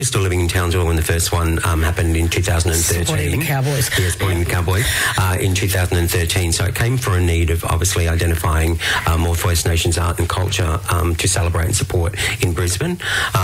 Still living in Townsville when the first one happened in 2013. Supporting the Cowboys. Yeah, supporting the Cowboys in 2013. So it came for a need of obviously identifying more First Nations art and culture to celebrate and support in Brisbane.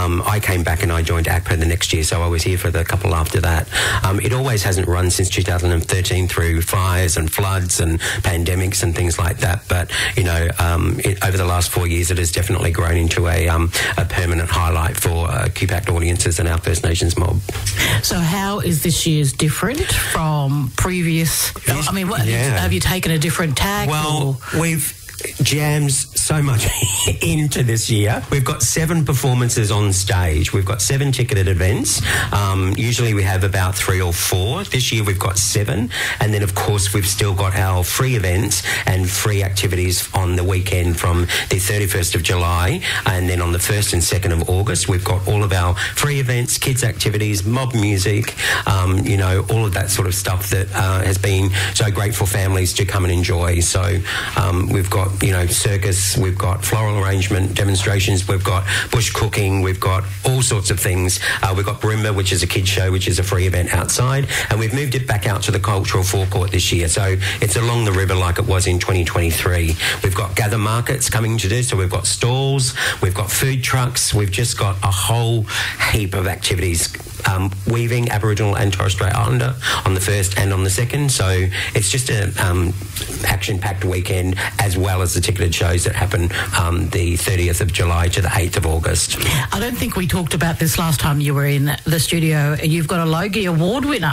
I came back and I joined ACPA the next year, so I was here for the couple after that. It always hasn't run since 2013 through fires and floods and pandemics and things like that. But, you know, over the last 4 years, it has definitely grown into a permanent highlight for QPACT audiences and our First Nations mob. So how is this year's different from previous? I mean, have you taken a different tack? Well, we've jammed so much into this year. We've got 7 performances on stage. We've got 7 ticketed events. Usually we have about 3 or 4. This year we've got 7. And then, of course, we've still got our free events and free activities on the weekend from the 31st of July. And then on the 1st and 2nd of August, we've got all of our free events, kids' activities, mob music, you know, all of that sort of stuff that has been so great for families to come and enjoy. So we've got, you know, circus, we've got floral arrangement demonstrations, we've got bush cooking, we've got all sorts of things. We've got Barimba, which is a kids show, which is a free event outside, and we've moved it back out to the cultural forecourt this year. So it's along the river like it was in 2023. We've got gather markets coming to do, so we've got stalls, we've got food trucks, we've just got a whole heap of activities. Weaving Aboriginal and Torres Strait Islander on the 1st and on the 2nd. So it's just a action-packed weekend, as well as the ticketed shows that happen the 30th of July to the 8th of August. I don't think we talked about this last time you were in the studio. You've got a Logie Award winner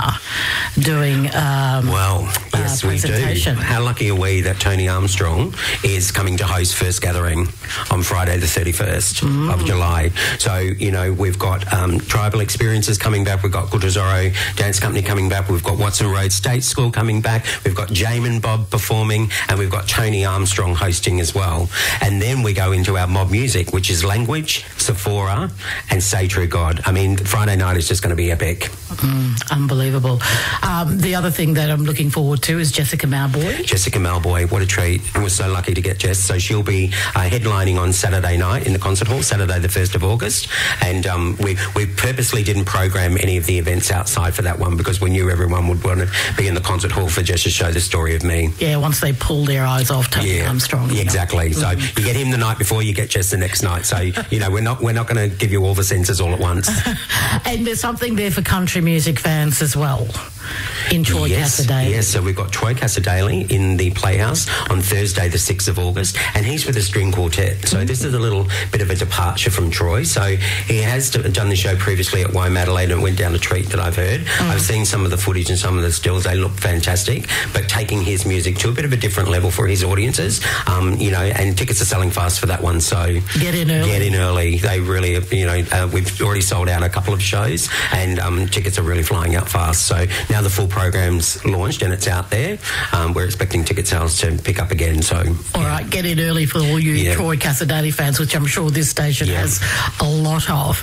doing well, yes, we do. How lucky are we that Tony Armstrong is coming to host First Gathering on Friday the 31st of July. So, you know, we've got tribal experiences coming back. We've got Kutuzoro Dance Company coming back. We've got Watson Road State School coming back. We've got Jamin Bob performing, and we've got Tony Armstrong hosting as well. And then we go into our mob music, which is Language, Sephora, and Say True God. I mean, Friday night is just going to be epic. Unbelievable. The other thing that I'm looking forward to is Jessica Malboy. Jessica Malboy, what a treat. I was so lucky to get Jess. So she'll be headlining on Saturday night in the concert hall, Saturday the 1st of August. And we purposely didn't program any of the events outside for that one because we knew everyone would want to be in the concert hall for Jess to show the story of me. Yeah, once they pull their eyes off Tony Armstrong. Yeah, exactly. So you get him the night before, you get Jess the next night. So, you know, we're not going to give you all the senses all at once. And there's something there for country music fans as well in Troy Cassar-Daley. Yes, so we've got Troy Cassar-Daley in the Playhouse on Thursday the 6th of August, and he's with a string quartet. So this is a little bit of a departure from Troy. So he has done the show previously at Adelaide, and it went down a treat that I've heard. I've seen some of the footage and some of the stills. They look fantastic, but taking his music to a bit of a different level for his audiences, you know, and tickets are selling fast for that one. So get in early. They really, you know, we've already sold out a couple of shows, and tickets are really flying out fast. So now the full program's launched and it's out there. We're expecting ticket sales to pick up again. So all right, get in early for all you Troy Cassar-Daley fans, which I'm sure this station has a lot of.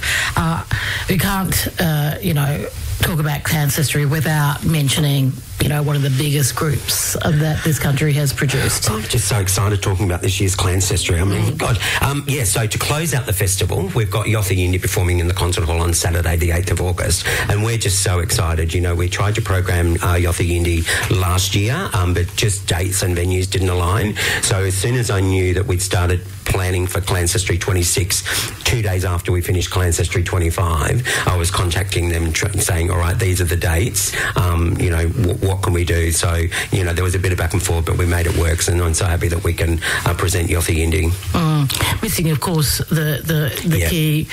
We can't, you know, talk about Clancestry without mentioning, you know, one of the biggest groups that this country has produced. I'm just so excited talking about this year's Clancestry. I mean, God. So to close out the festival, we've got Yothu Yindi performing in the concert hall on Saturday, the 8th of August, and we're just so excited. You know, we tried to program Yothu Yindi last year, but just dates and venues didn't align. So as soon as I knew that we'd started planning for Clancestry 26, 2 days after we finished Clancestry 25, I was contacting them saying, all right, these are the dates, you know, what can we do? So, you know, there was a bit of back and forth, but we made it work, and I'm so happy that we can present Yothu Yindi. Missing, of course, the key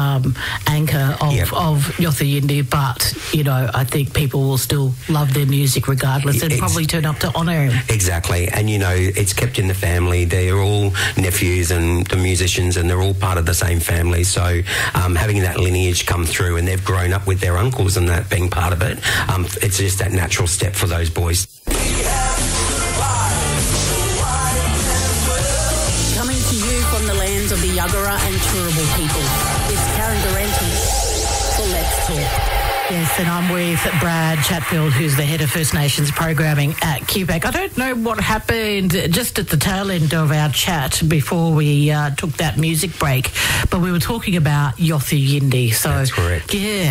anchor of Yothu Yindi, but, you know, I think people will still love their music regardless and probably turn up to honour him. Exactly, and, you know, it's kept in the family. They're all nephews and the musicians, and they're all part of the same family. So having that lineage come through, and they've grown up with their uncles and that being part of it, it's just that natural step for those boys. Coming to you from the lands of the Yuggera and Turrbal people, it's Karen Durante for Let's Talk. Yes, and I'm with Brad Chatfield, who's the head of First Nations programming at QPAC. I don't know what happened just at the tail end of our chat before we took that music break, but we were talking about Yothu Yindi. So, that's correct. Yeah.